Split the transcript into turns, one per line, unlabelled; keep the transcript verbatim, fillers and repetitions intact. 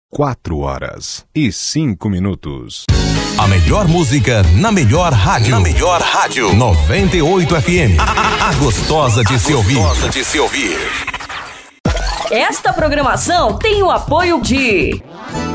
Quatro horas e cinco minutos.
A melhor música na melhor rádio. Na melhor rádio. noventa e oito F M. A, a gostosa de se ouvir. Gostosa de se ouvir.
Esta programação tem o apoio de